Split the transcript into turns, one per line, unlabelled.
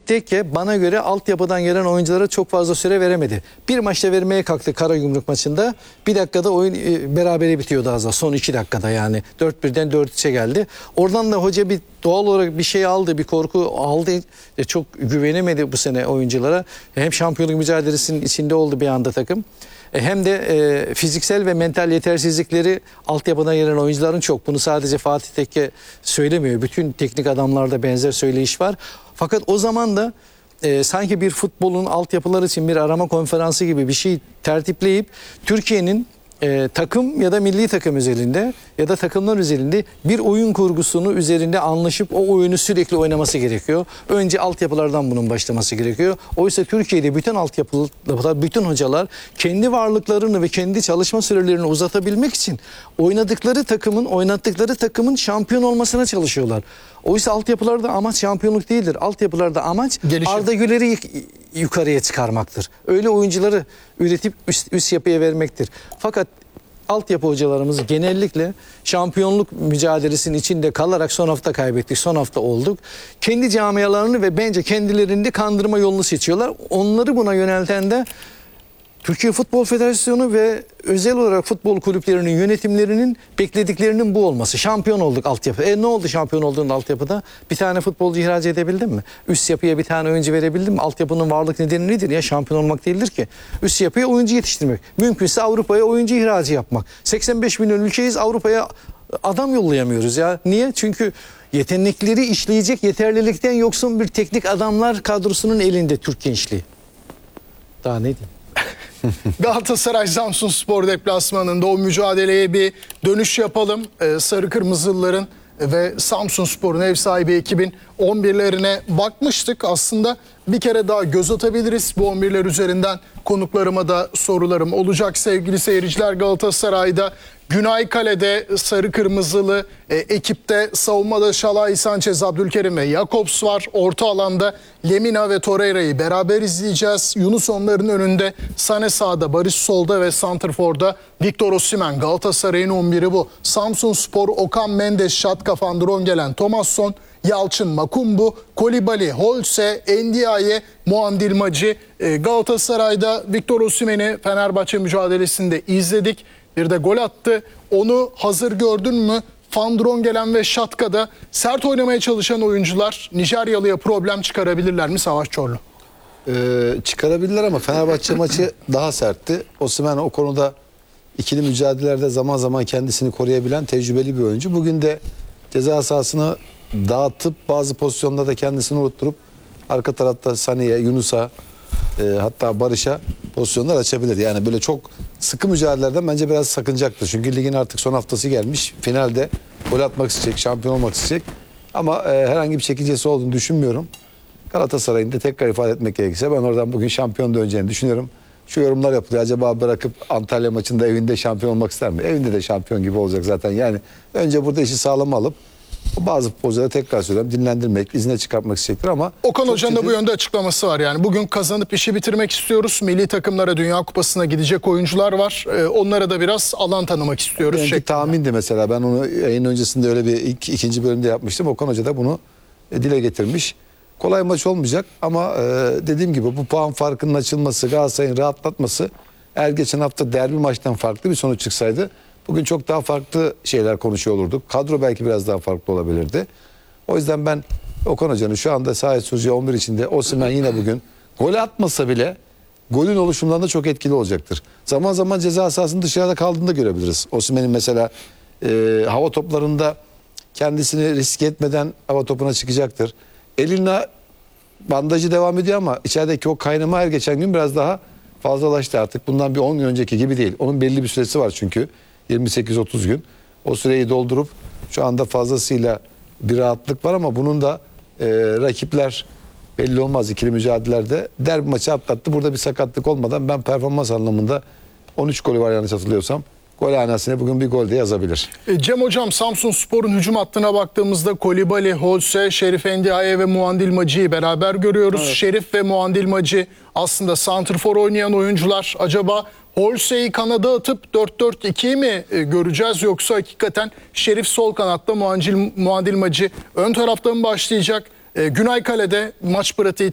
Tekke bana göre altyapıdan gelen oyunculara çok fazla süre veremedi. Bir maçta vermeye kalktı Karagümrük maçında. Bir dakikada oyun berabere bitiyordu az daha. Son 2 dakikada yani. 4-1'den 4-3'e geldi. Oradan da hoca bir doğal olarak bir şey aldı, bir korku aldı. Çok güvenemedi bu sene oyunculara. Hem şampiyonluk mücadelesinin içinde oldu bir anda takım. Hem de fiziksel ve mental yetersizlikleri altyapıdan gelen oyuncuların çok. Bunu sadece Fatih Tekke söylemiyor. Bütün teknik adamlarda benzer söyleyiş var. Fakat o zaman da sanki bir futbolun altyapılar için bir arama konferansı gibi bir şey tertipleyip Türkiye'nin takım ya da milli takım özelinde ya da takımlar özelinde bir oyun kurgusunu üzerinde anlaşıp o oyunu sürekli oynaması gerekiyor. Önce altyapılardan bunun başlaması gerekiyor. Oysa Türkiye'de bütün altyapılar, bütün hocalar kendi varlıklarını ve kendi çalışma sürelerini uzatabilmek için oynattıkları takımın şampiyon olmasına çalışıyorlar. Oysa altyapılarda amaç şampiyonluk değildir. Altyapılarda amaç
gelişim.
Arda Güler'i yukarıya çıkarmaktır. Öyle oyuncuları üretip üst yapıya vermektir. Fakat altyapı hocalarımız genellikle şampiyonluk mücadelesinin içinde kalarak son hafta kaybettik, son hafta olduk. Kendi camialarını ve bence kendilerini de kandırma yolunu seçiyorlar. Onları buna yönelten de Türkiye Futbol Federasyonu ve özel olarak futbol kulüplerinin yönetimlerinin beklediklerinin bu olması. Şampiyon olduk altyapı. Ne oldu şampiyon olduğunda altyapıda? Bir tane futbolcu ihraç edebildin mi? Üst yapıya bir tane oyuncu verebildin mi? Altyapının varlık nedeni nedir ya? Şampiyon olmak değildir ki. Üst yapıya oyuncu yetiştirmek. Mümkünse Avrupa'ya oyuncu ihracı yapmak. 85 milyon ülkeyiz, Avrupa'ya adam yollayamıyoruz ya. Niye? Çünkü yetenekleri işleyecek yeterlilikten yoksun bir teknik adamlar kadrosunun elinde Türk gençliği. Daha ne diyeyim?
Galatasaray Samsunspor deplasmanında o mücadeleye bir dönüş yapalım. Sarı Kırmızılıların ve Samsunspor'un ev sahibi ekibin 11'lerine bakmıştık. Aslında bir kere daha göz atabiliriz. Bu 11'ler üzerinden konuklarıma da sorularım olacak sevgili seyirciler. Galatasaray'da Günay Kale'de Sarı Kırmızılı ekipte savunmada Şalay, Sanchez, Abdülkerim ve Jakobs var. Orta alanda Lemina ve Torreira'yı beraber izleyeceğiz. Yunus onların önünde, Sane sağda, Barış solda ve santrforda Victor Osimhen. Galatasaray'ın 11'i bu. Samsunspor Okan Mendes, Şatka, Van Drongelen, Thomasson, Yalçın, Makumbu, Kolibali, Holse, Ndiaye, Muandilmacı. Galatasaray'da Victor Osimhen'i Fenerbahçe mücadelesinde izledik. Bir de gol attı. Onu hazır gördün mü? Van Drongelen ve Şatka'da sert oynamaya çalışan oyuncular Nijeryalı'ya problem çıkarabilirler mi Savaş Çorlu?
Çıkarabilirler ama Fenerbahçe maçı daha sertti. Osimhen o konuda ikili mücadelelerde zaman zaman kendisini koruyabilen tecrübeli bir oyuncu. Bugün de ceza sahasını dağıtıp bazı pozisyonlarda kendisini unutturup arka tarafta Sané'ye, Yunus'a hatta Barış'a pozisyonlar açabilir. Yani böyle çok sıkı mücadelelerden bence biraz sakınacaktır. Çünkü ligin artık son haftası gelmiş. Finalde gol atmak isteyecek, şampiyon olmak isteyecek. Ama herhangi bir çekincesi olduğunu düşünmüyorum. Galatasaray'ın da tekrar ifade etmek gerekirse ben oradan bugün şampiyon döneceğini düşünüyorum. Şu yorumlar yapılıyor. Acaba bırakıp Antalya maçında evinde şampiyon olmak ister mi? Evinde de şampiyon gibi olacak zaten. Yani önce burada işi sağlam alıp bazı futbolculara tekrar söylüyorum dinlendirmek, izne çıkartmak isteyecektir ama
Okan Hoca'nın da bu yönde açıklaması var. Yani bugün kazanıp işi bitirmek istiyoruz. Milli takımlara, Dünya Kupası'na gidecek oyuncular var. Onlara da biraz alan tanımak istiyoruz.
Benimki tahmindi mesela. Ben onu yayın öncesinde öyle bir ikinci bölümde yapmıştım. Okan Hoca da bunu dile getirmiş. Kolay maç olmayacak ama dediğim gibi bu puan farkının açılması, Galatasaray'ın rahatlatması eğer geçen hafta derbi maçtan farklı bir sonuç çıksaydı bugün çok daha farklı şeyler konuşuyor olurduk. Kadro belki biraz daha farklı olabilirdi. O yüzden ben Okan Hoca'nın şu anda sahaya süreceği 11 içinde Osimhen yine bugün gol atmasa bile golün oluşumlarında çok etkili olacaktır. Zaman zaman ceza sahasının dışarıda kaldığında görebiliriz. Osimhen'in mesela hava toplarında kendisini risk etmeden hava topuna çıkacaktır. Eline bandajı devam ediyor ama içerideki o kaynama her geçen gün biraz daha fazlalaştı artık. Bundan bir 10 gün önceki gibi değil. Onun belli bir süresi var çünkü. 28-30 gün. O süreyi doldurup şu anda fazlasıyla bir rahatlık var ama bunun da rakipler belli olmaz ikili mücadelelerde. Derbi maçı atlattı. Burada bir sakatlık olmadan ben performans anlamında 13 golü var yanlış hatırlıyorsam. Gol hanesine bugün bir gol de yazabilir.
Cem Hocam, Samsunspor'un hücum hattına baktığımızda Kolibali, Holse, Şerif Ndiaye ve Muandilmacı'yı beraber görüyoruz. Evet. Şerif ve Muandilmacı aslında santrfor oynayan oyuncular. Acaba Holse'yi kanada atıp 4-4-2'yi mi göreceğiz yoksa hakikaten Şerif sol kanatta, Muandilmacı ön tarafta mı başlayacak? Günay Kale'de maç pratiği